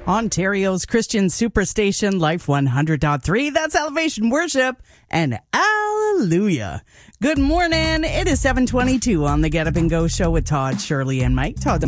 Ontario's Christian Superstation, Life 100.3. That's Elevation Worship and Hallelujah. Good morning. It is 7:22 on the Get Up and Go show with Todd, Shirley, and Mike. Todd,